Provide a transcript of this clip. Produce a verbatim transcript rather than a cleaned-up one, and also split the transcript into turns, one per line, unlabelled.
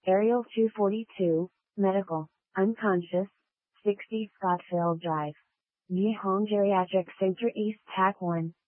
Aerial two forty-two, Medical, unconscious, sixty Scottsville Drive. Nihon Geriatric Center East T A C one.